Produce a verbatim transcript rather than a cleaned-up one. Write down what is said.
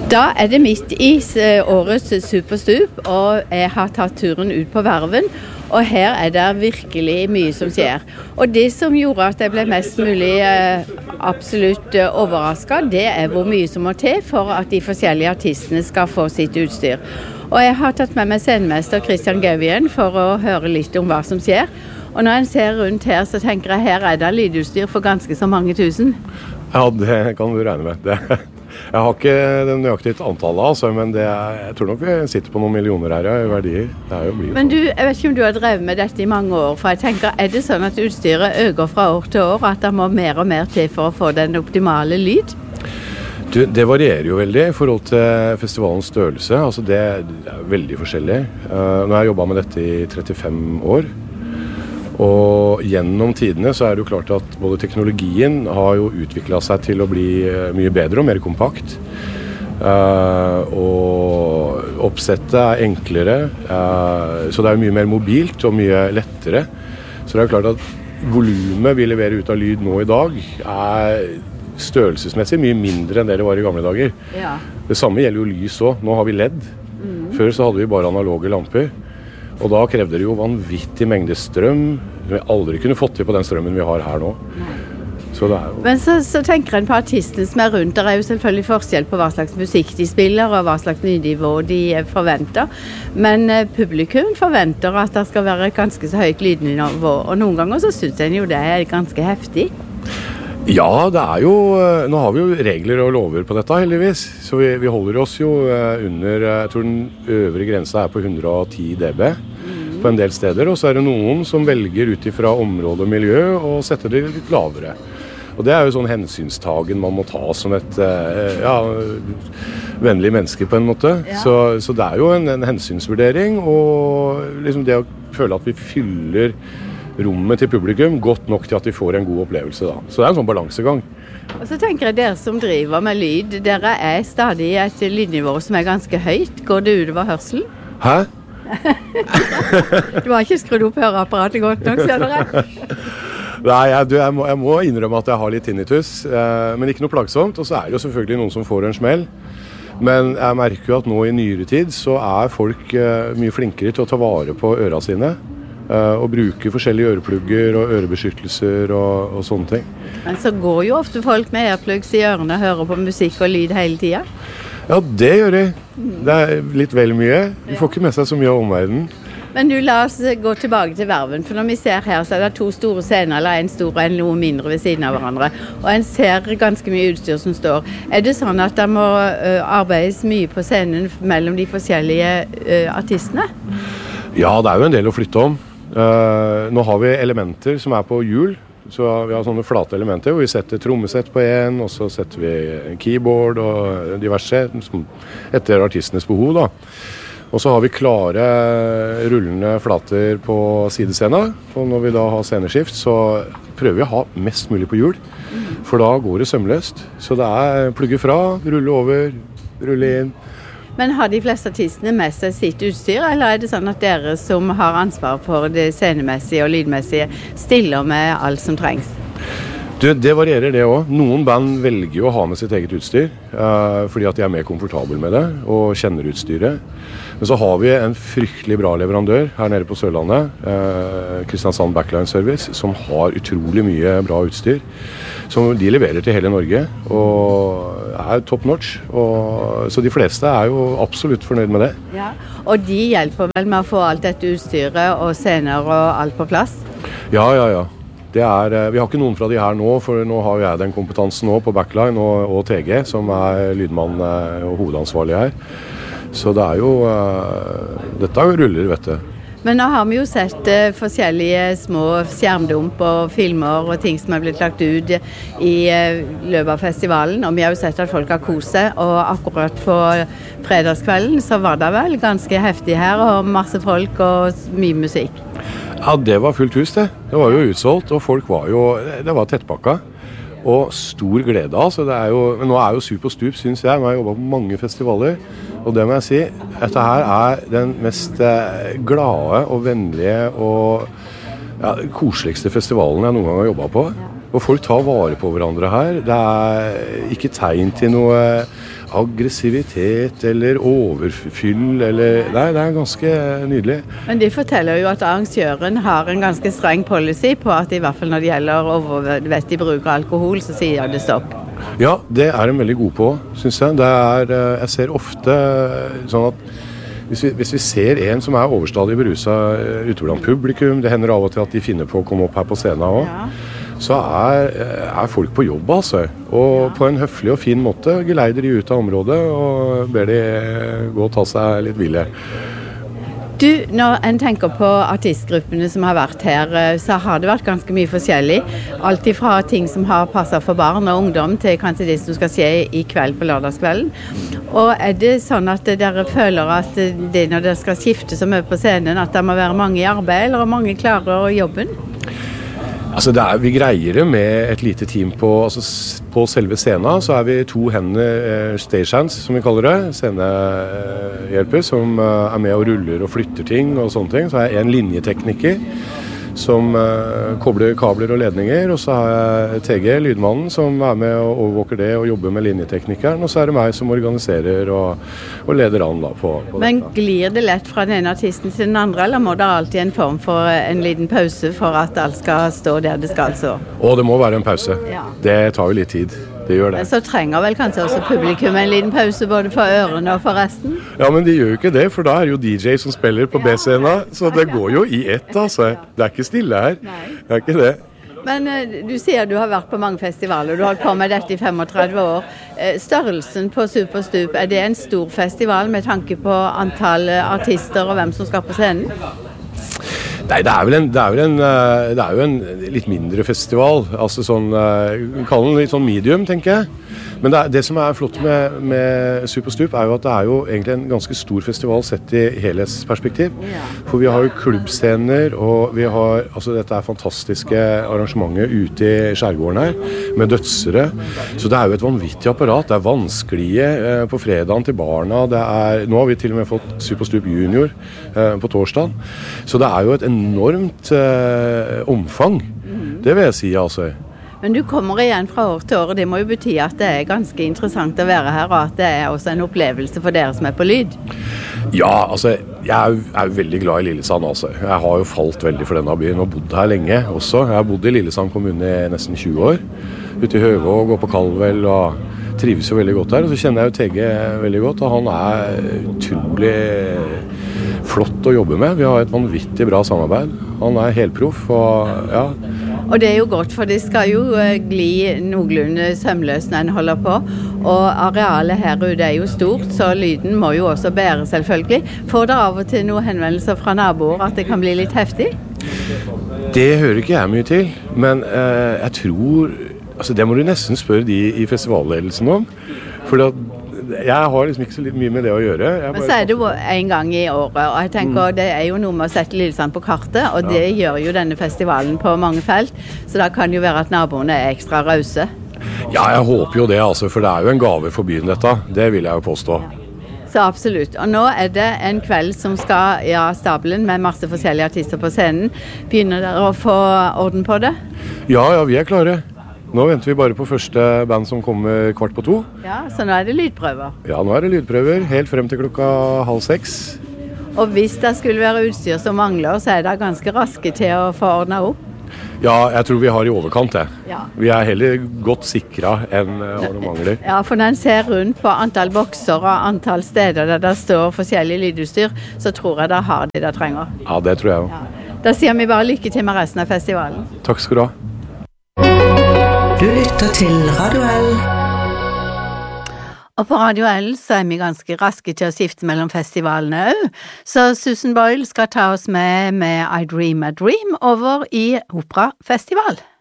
Da er det midt i årets superstup, og jeg har tatt turen ut på Verven, og her er det virkelig mye som skjer. Og det som gjorde at jeg ble mest mulig eh, absolutt eh, overrasket, det er hvor mye som må til for at de forskjellige artistene skal få sitt utstyr. Og jeg har tatt med meg scenemester Christian Gauvien for å høre litt om hva som skjer. Og når jeg ser rundt her, så tenker jeg her er det lydutstyr for ganske så mange tusen. Ja, det kan du regne med. Det Jeg har ikke den nøyaktige antallet, altså, men det er, jeg tror nok vi sitter på noen millioner her i verdier. Det er jo blir men du, jeg vet ikke om du har drevet med dette i mange år, for jeg tenker, er det sånn at utstyret øker fra år til år, at det må mer og mer til for å få den optimale lyd? Du, det varierer jo veldig i forhold til festivalens størrelse. Altså det, det er veldig forskjellig. Uh, nå har jeg jobbet med dette i trettifem år. Og gjennom tidene så er det jo klart at både teknologien har jo utviklet seg til å bli mye bedre og mer kompakt. Uh, og oppsettet er enklere, uh, så det er mye mer mobilt og mye lettere. Så det er jo klart at volumet vi leverer ut av lyd nå i dag er størrelsesmessig mye mindre enn det det var i gamle dager. Ja. Det samme gjelder jo lys også. Nå har vi L E D. Mm. Før så hadde vi bare analoge lamper. Og da krevde det jo vanvittig mengde strøm, som vi aldri kunne fått til på den strømmen vi har her nå. Så det er jo... Men så, så tenker en på artistene som er rundt. Det er jo selvfølgelig forskjell på hva slags musikk de spiller, og hva slags nivå de forventer. Men eh, publikum forventer at det skal være ganske så høyt lydnivå, og noen ganger så synes en jo det er ganske heftig. Ja, det er jo, nå har vi jo regler og lover på dette heldigvis, så vi, vi holder oss jo under, jeg tror den øvre grensen er på hundre og ti dB mm. på en del steder, og så er det noen som velger ut ifra område og miljø og setter det litt lavere. Og det er jo sånn hensynstagen man må ta som et ja, vennlig menneske på en måte. Ja. Så, så det er jo en, en hensynsvurdering, og liksom det å føle at vi fyller rommet til publikum godt nok til at de får en god opplevelse da. Så det er en sånn balansegang. Og så tenker jeg dere som driver med lyd, dere er stadig i et lydnivå som er ganske høyt. Går det utover hørselen? Hæ? Du har ikke skrudd opp høreapparatet godt nok, ser dere? Nei, jeg, du, jeg, må, jeg må innrømme at jeg har litt tinnitus, eh, men ikke noe plagsomt. Og så er det jo selvfølgelig noen som får en smell. Men jeg merker jo at nå i nyere tid så er folk eh, mye flinkere til å ta vare på ørene sine. Uh, og bruke forskjellige øreplugger og ørebeskyttelser og, og sånne ting. Men så går jo ofte folk med earplugs i ørene og hører på musikk og lyd hele tiden. Ja, det gjør de. Det er litt vel mye. De får ikke med seg så mye av omverdenen. Men du, la oss gå tilbake til Verven, for når vi ser her så er det to store scener, eller en stor og en noe mindre ved siden av hverandre. Og en ser ganske mye utstyr som står. Er det sånn at det må uh, arbeides mye på scenen mellom de forskjellige uh, artistene? Ja, det er jo en del å flytte om. Uh, nå har vi elementer som er på hjul, så vi har sånne flate elementer hvor vi setter trommesett på en, og så setter vi keyboard og diverse etter artistenes behov da. Og så har vi klare rullende flater på sidescenen, og når vi da har sceneskift så prøver vi å ha mest mulig på hjul, for da går det sømløst. Så det er plugge fra, rulle over, rulle inn. Men har de fleste artistene med seg sitt utstyr, eller er det sånn at dere som har ansvar for det scenemessige og lydmessige stiller med alt som trengs? Du, det varierer det også. Noen band velger jo å ha med sitt eget utstyr, uh, fordi at de er mer komfortabel med det og kjenner utstyret. Men så har vi en fryktelig bra leverandør her nede på Sørlandet, uh, Kristiansand Backline Service, som har utrolig mye bra utstyr. Som de leverer til hele Norge, og er top notch. Og, så de fleste er jo absolutt fornøyd med det. Ja, og de hjelper vel med å få alt dette utstyret og scener og alt på plass? Ja, ja, ja. Det er, vi har ikke noen fra de her nå, for nå har jeg den kompetansen nå på Backline og, og T G, som er lydmann og hovedansvarlig her. Så det er jo, dette ruller, vet du. Men nå har vi jo sett uh, forskjellige små skjermdump og filmer og ting som er blitt lagt ut i uh, løpet av festivalen, og vi har jo sett at folk har kost seg, og akkurat på fredagskvelden så var det vel ganske heftig her, og masse folk og mye musikk. Ja, det var fullt hus det. Det var jo utsolgt, og folk var jo, det var tettpakka. Og stor glede, altså. Det er jo, nå er jo Super Stup, synes jeg. Nå har jeg jobbet på mange festivaler. Og det må jeg si, dette her er den mest glade og vennlige og ja, koseligste festivalen jeg noen gang har jobbet på. Og folk tar vare på hverandre her. Det er ikke tegn til noe aggressivitet eller overfyll eller Nei, det er ganske nydelig. Men de forteller jo at arrangøren har en ganske streng policy på at i hvert fall når det gjelder overvettig bruk av alkohol, så sier det stopp. Ja, det er de veldig gode på, synes jeg. Det er, jeg ser ofte sånn at hvis vi, hvis vi ser en som er overstadig beruset ute blant publikum, det hender av og til at de finner på å komme opp her på scenen også, ja. Så er, er folk på jobb, altså. Og ja. På en høflig og fin måte geleider de ut av området og ber de gå og ta seg litt hvile. Du, når en tenker på artistgruppene som har vært her, så har det vært ganske mye forskjellig. Alt ifra ting som har passet for barn og ungdom til kanskje det som skal skje i kveld på lørdagskvelden. Og er det sånn at dere føler at det når dere skal skifte så mye på scenen, at det må være mange i arbeid, eller mange klarer jobben? Altså det er, vi greier det med et lite team på, altså på selve scenen, så er vi to hender stagehands, som vi kaller det, scenehjelper, som er med og ruller og flytter ting og sånne ting. Så er jeg en linjetekniker som uh, kobler kabler og ledninger, og så har jeg T G, lydmannen, som er med og overvåker det og jobber med linjeteknikeren, og så er det meg som organiserer og, og leder an da på, på Men dette. Glir det lett fra den ene artisten til den andre, eller må det alltid en form for en liten pause for at alt skal stå der det skal så? Og det må være en pause. Ja. Det tar jo litt tid. Det gjør det. Så trenger vel kanskje også publikum en liten pause både for ørene og for resten? Ja, men de gjør jo ikke det, for da er det jo D J som spiller på B-scenen, så det går jo i ett, altså. Det er ikke stille her. Det er ikke det. Men du sier du har vært på mange festivaler, du har holdt på med dette i femogtredve år. Størrelsen på Superstup, er det en stor festival med tanke på antall artister og hvem som skal på scenen? Nei, det er, vel en, det, er vel en, det er jo en litt mindre festival, altså sånn, vi kaller den litt sånn medium, tenker jeg. Men det, er, det som er flott med, med Superstup er jo at det er jo egentlig en ganske stor festival sett i helhetsperspektiv. For vi har jo klubbscener, og vi har, altså dette er fantastiske arrangementer ute i skjærgården her, med dødsere. Så det er jo et vanvittig apparat, det er vanskelige eh, på fredagen til barna, det er, nå har vi til og med fått Superstup Junior eh, på torsdagen. Så det er jo et enormt eh, omfang, det vil jeg si altså. Men du kommer igjen fra år til år, og det må jo bety at det er ganske interessant å være her, og at det er også en opplevelse for dere som er på lyd. Ja, altså, jeg er, er veldig glad i Lillesand, altså. Jeg har jo falt veldig for denne byen, og bodd her lenge også. Jeg har bodd i Lillesand kommune i nesten tjue år, ute i Høvåg, går på Kalvel, og trives jo veldig godt her. Og så kjenner jeg jo T G veldig godt, og han er utrolig flott å jobbe med. Vi har et vanvittig bra samarbeid. Han er helproff, og ja... Og det er jo godt, for det skal jo gli noenlunde sømløst når en holder på. Og arealet her ute er jo stort, så lyden må jo også bære selvfølgelig. Får dere av og til noen henvendelser fra naboer at det kan bli litt heftig? Det hører ikke jeg mye til, men eh, jeg tror... Altså det må du nesten spørre de i festivalledelsen om. For at jeg har liksom ikke så mye med det å gjøre. Jeg Men så er det jo en gang i året, og jeg tenker mm. det er jo noe med å sette Lillesand på kartet, og ja. Det gjør jo denne festivalen på mange felt, så da kan jo være at naboene er ekstra rause. Ja, jeg håper jo det, altså, for det er jo en gave for byen dette. Det vil jeg jo påstå. Ja. Så absolutt. Og nå er det en kveld som skal ja, stabelen med masse forskjellige artister på scenen. Begynner dere å få orden på det? Ja, ja, vi er klare. Nå venter vi bare på første band som kommer kvart på to. Ja, så nå er det lydprøver? Ja, nå er det lydprøver, helt frem til klokka halv seks. Og hvis det skulle være utstyr som mangler, så er det ganske raske til å få ordnet opp? Ja, jeg tror vi har i overkant det. Ja. Vi er heller godt sikret enn uh, har noe mangler. Ja, for når en ser rundt på antall bokser og antall steder der det står forskjellig lydutstyr, så tror jeg det har det de trenger. Ja, det tror jeg jo. Ja. Da sier vi bare lykke til med resten av festivalen. Takk skal du ha. Du lytter til Radio L. Og på Radio L så er vi ganske raske til å skifte mellom festivalene også. Så Susan Boyle skal ta oss med med I Dream a Dream over i Operafestival.